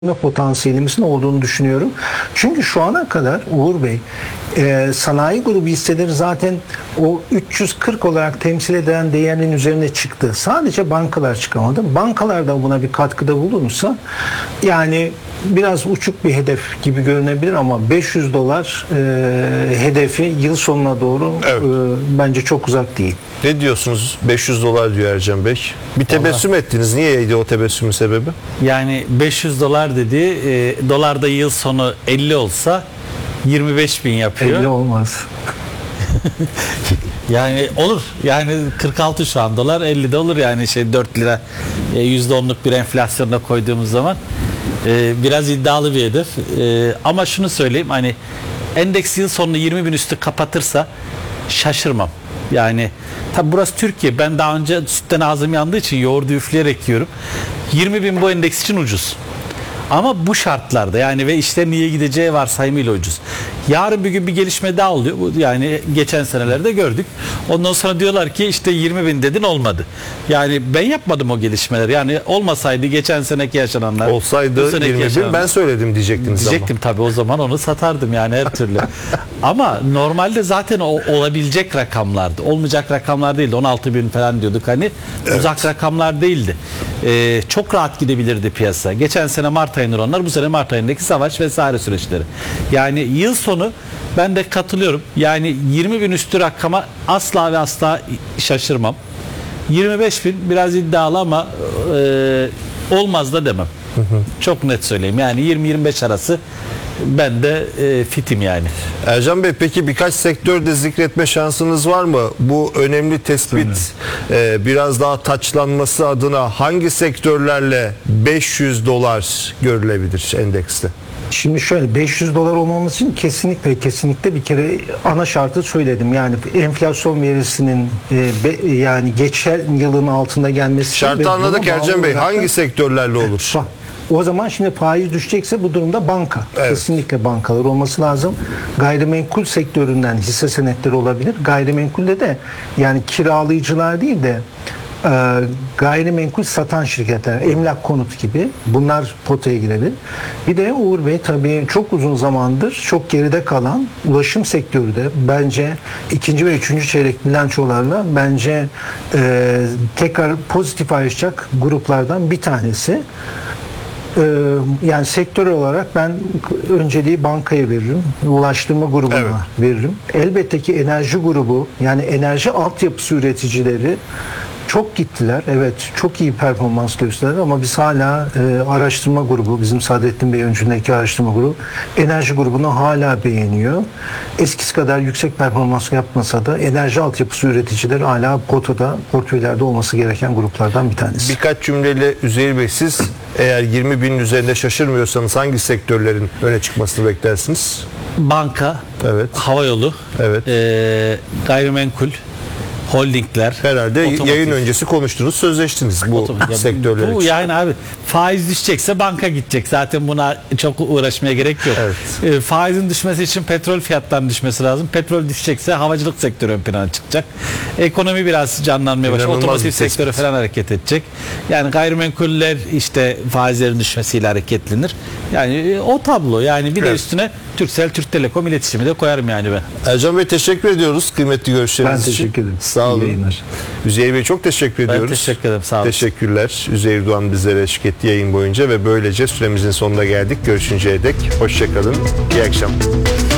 potansiyelimizin olduğunu düşünüyorum. Çünkü şu ana kadar Uğur Bey sanayi grubu hisseleri zaten o 340 olarak temsil edilen değerin üzerine çıktı. Sadece bankalar çıkamadı. Bankalar da buna bir katkıda bulunursa yani biraz uçuk bir hedef gibi görünebilir ama 500 dolar hedefi yıl sonuna doğru bence çok uzak değil. Ne diyorsunuz? 500 dolar diyor Ercan Bey. Bir tebessüm ettiniz. Niyeydi o tebessümün sebebi? Yani 500 dolar dedi. Dolarda yıl sonu 50 olsa 25 bin yapıyor. 50 olmaz. Yani olur. Yani 46 şu an dolar, 50 de olur yani 4 lira %10'luk bir enflasyonda koyduğumuz zaman biraz iddialı bir hedef. Ama şunu söyleyeyim, hani endeks yıl sonunu 20 bin üstü kapatırsa şaşırmam. Yani tabi burası Türkiye. Ben daha önce sütten ağzım yandığı için yoğurdu üfleyerek yiyorum. 20 bin bu endeks için ucuz. Ama bu şartlarda yani ve işlerin iyi gideceği varsayımıyla ucuz. Yarın bir gün bir gelişme daha oluyor. Yani geçen senelerde gördük. Ondan sonra diyorlar ki işte 20 bin dedin olmadı. Yani ben yapmadım o gelişmeleri. Yani olmasaydı geçen seneki yaşananlar. Olsaydı 20 bin ben söyledim diyecektiniz diyecektim ama. Tabii o zaman onu satardım yani her türlü. Ama normalde zaten o olabilecek rakamlardı. Olmayacak rakamlar değildi. 16 bin falan diyorduk hani. Evet. Uzak rakamlar değildi. Çok rahat gidebilirdi piyasa. Geçen sene Mart ayında onlar, bu sene Mart ayındaki savaş vesaire süreçleri. Yani yıl sonu ben de katılıyorum. Yani 20 bin üstü rakama asla ve asla şaşırmam. 25 bin biraz iddialı ama olmaz da demem. Çok net söyleyeyim. Yani 20-25 arası ben de fitim yani. Ercan Bey, peki birkaç sektörde zikretme şansınız var mı? Bu önemli tespit biraz daha taçlanması adına hangi sektörlerle 500 dolar görülebilir endekste? Şimdi şöyle 500 dolar olmamız için kesinlikle bir kere ana şartı söyledim. Yani enflasyon verisinin yani geçen yılın altında gelmesi. Şartı anladık Ercan Bey. Hangi sektörlerle olur? O zaman şimdi faiz düşecekse bu durumda banka. Evet. Kesinlikle bankalar olması lazım. Gayrimenkul sektöründen hisse senetleri olabilir. Gayrimenkulde de yani kiralayıcılar değil de gayrimenkul satan şirketler, emlak konut gibi bunlar potaya girebilir. Bir de Uğur Bey tabii çok uzun zamandır çok geride kalan ulaşım sektörü de bence ikinci ve üçüncü çeyrek bilançolarla bence tekrar pozitif ayrışacak gruplardan bir tanesi. Yani sektör olarak ben önceliği bankaya veririm. Ulaştırma grubuna veririm. Elbette ki enerji grubu, yani enerji altyapısı üreticileri çok gittiler. Evet, çok iyi performans gösterdiler ama biz hala araştırma grubu, bizim Saadettin Bey öncündeki araştırma grubu enerji grubunu hala beğeniyor. Eskisi kadar yüksek performans yapmasa da enerji altyapısı üreticileri hala potada, portföylerde olması gereken gruplardan bir tanesi. Birkaç cümleyle Üzeyir Bey, siz eğer 20 binin üzerinde şaşırmıyorsanız hangi sektörlerin öne çıkmasını beklersiniz? Banka, havayolu, gayrimenkul, holdingler. Herhalde yayın öncesi konuştunuz, sözleştiniz bu sektörler için. Bu yani abi faiz düşecekse banka gidecek. Zaten buna çok uğraşmaya gerek yok. Evet. Faizin düşmesi için petrol fiyatlarının düşmesi lazım. Petrol düşecekse havacılık sektörü ön plana çıkacak. Ekonomi biraz canlanmaya başlayacak. Otomotiv sektörü falan hareket edecek. Yani gayrimenkuller işte faizlerin düşmesiyle hareketlenir. Yani o tablo. Yani bir de üstüne Turkcell, Türk Telekom iletişimi de koyarım yani ben. Ercan Bey, teşekkür ediyoruz kıymetli görüşleriniz için. Ben teşekkür ederim. Sağ olun. Üzeyir Bey, çok teşekkür ediyoruz. Ben teşekkür ederim. Sağ olun. Teşekkürler. Üzeyir Doğan bizlere eşlik etti yayın boyunca ve böylece süremizin sonuna geldik. Görüşünceye dek hoşça kalın. İyi akşamlar.